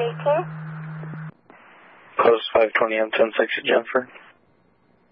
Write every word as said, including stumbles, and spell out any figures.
eighteen. Close five twenty M ten sixty Jennifer.